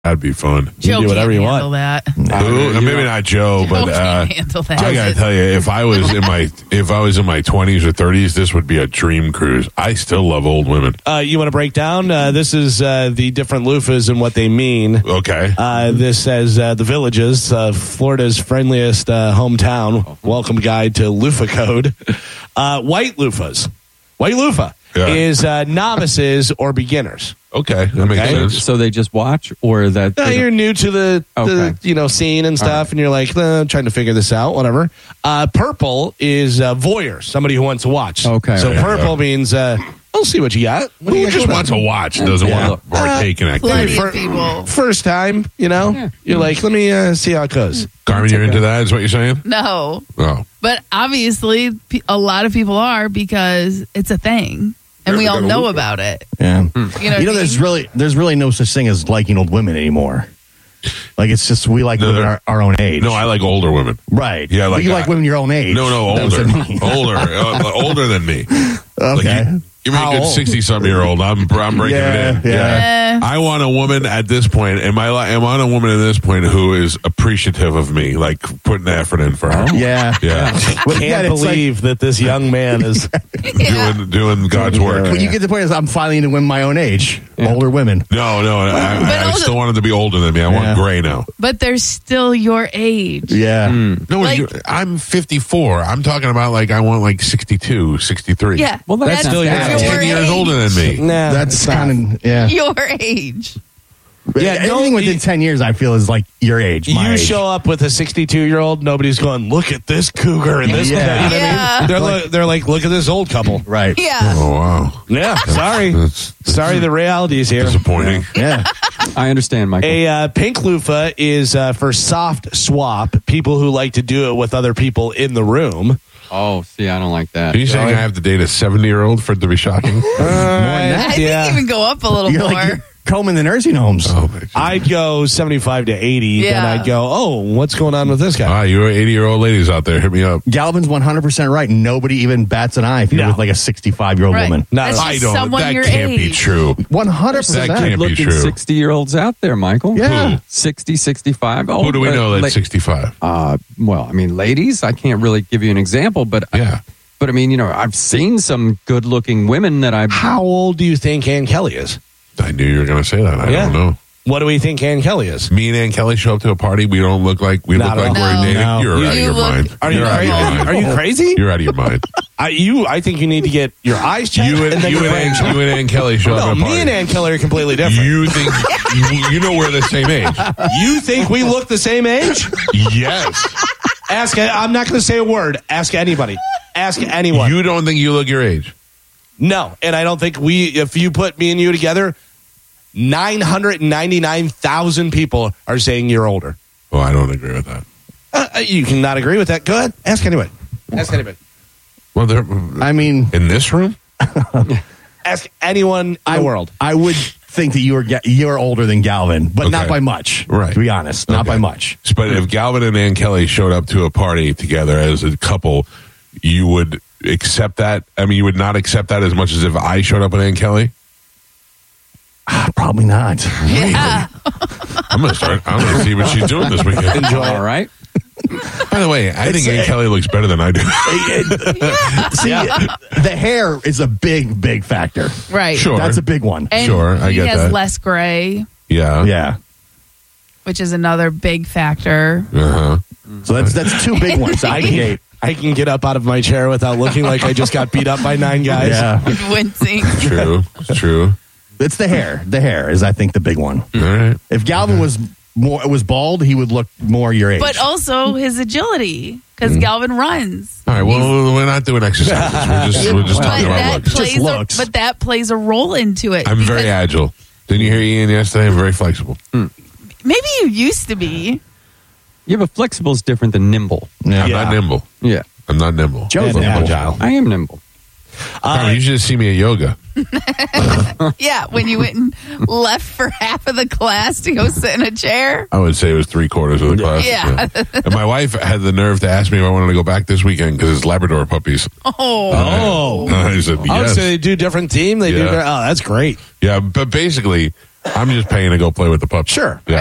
That'd be fun. Joe do whatever can't you handle want. that. Who? Maybe not Joe, but Joe can't handle that. I gotta tell you, if I was in my 20s or 30s, this would be a dream cruise. I still love old women. You want to break down? This is the different loofahs and what they mean. Okay. This says the Villages, Florida's friendliest hometown. Welcome guide to loofah code. White loofahs. White loofah is novices or beginners. Okay, that makes sense. So they just watch, or that You're new to the scene and stuff, and you're like trying to figure this out. Whatever. Purple is voyeur, somebody who wants to watch. Okay. So purple means I'll see what you got. What do you Who just wants to watch and doesn't want to partake in activity? Plenty of people. First time, you're like, let me see how it goes. Carmen, you're into that? Is what you're saying? No. Oh. But obviously, a lot of people are because it's a thing. And we all know about it. Yeah. You know there's really no such thing as liking old women anymore. Like, it's just we like women our own age. No, I like older women. Right. Yeah, but you like women your own age. No, older. Older than me. Okay. Like give me a good 60-something-year-old. I'm breaking it in. Yeah. I want a woman at this point. Am I on a woman at this point who is appreciative of me, like putting the effort in for her? Yeah. Well, can't believe that this young man is doing God's work. When you get to the point is I'm finally into women my own age, older women. No, I still want them to be older than me. I want gray now. But they're still your age. Yeah. No, I'm 54. I'm talking about I want 62, 63. Yeah. Well, that's still your 10 years older than me. Nah, That's kind of, Your age. Yeah, anything within 10 years, I feel, is like your age. My age. show up with a 62-year-old, nobody's going, look at this cougar and this. Yeah. You know what I mean? They're like, look at this old couple. Right. Yeah. Oh, wow. Yeah, sorry. Sorry, the reality is here. Disappointing. Yeah. I understand, Michael. A pink loofah is for soft swap, people who like to do it with other people in the room. Oh, see, I don't like that. Are you saying I have to date a 70-year-old for it to be shocking? I think even go up a little You're more. like you're combing the nursing homes. I'd go 75 to 80, Yeah. then I'd go, oh, what's going on with this guy? You 80-year-old ladies out there, hit me up. Galvin's 100% right. Nobody even bats an eye if you're with like a 65-year-old Right. woman. Not That's at all. just I don't. someone That your can't be age. true. 100%. That can't be Looking true. 60-year-olds out there, Michael. Yeah. 60, 65. Oh, Who do we know that's 65? Well, I mean, ladies, I can't really give you an example, but But I mean, I've seen some good-looking women that I've. How old do you think Ann Kelly is? I knew you were going to say that. I don't know. What do we think Ann Kelly is? Me and Ann Kelly show up to a party. We don't look like we're all. dating. No. You're out of your mind. Are you crazy? You're out of your mind. I think you need to get your eyes checked. You and Ann Kelly show up No, at a party. me and Ann Kelly are completely different. You think you know we're the same age? You think we look the same age? Yes. I'm not going to say a word. Ask anybody. Ask anyone. You don't think you look your age? No, and I don't think if you put me and you together, 999,000 people are saying you're older. Well, I don't agree with that. You cannot agree with that. Go ahead. Ask anybody. Ask anybody. Well, I mean, in this room? Ask anyone in the world. I would think that you're older than Galvin, but not by much. Right. To be honest, not by much. But if Galvin and Ann Kelly showed up to a party together as a couple, you would accept that? I mean, you would not accept that as much as if I showed up with Ann Kelly? Probably not. Yeah. I'm going to see what she's doing this weekend. Enjoy. All right. By the way, I think Ann Kelly looks better than I do. See, the hair is a big factor. Right. Sure. That's a big one. And Sure, I he get has that. less gray, Yeah. Yeah. which is another big factor. Uh-huh. So that's two big ones out the gate. I can get up out of my chair without looking like I just got beat up by 9 guys. Yeah. Wincing. True. It's true. It's the hair. The hair is, I think, the big one. All right. If Galvin was bald, he would look more your age. But also his agility, because Galvin runs. All right. Well, we're not doing exercises. We're just talking about looks. Just looks. But that plays a role into it. I'm very agile. Didn't you hear Ian yesterday? I'm very flexible. Maybe you used to be. Yeah, but flexible is different than nimble. Yeah. I'm not nimble. Yeah. I'm not nimble. Joe's And nimble. agile. I am nimble. You should see me at yoga. Yeah, when you went and left for half of the class to go sit in a chair. I would say it was 3/4 of the class. Yeah. And my wife had the nerve to ask me if I wanted to go back this weekend because it's Labrador puppies. Oh. I said Oh, yes. so they do different team? They do. Yeah. Oh, that's great. Yeah, but basically, I'm just paying to go play with the puppy. Sure. Yeah.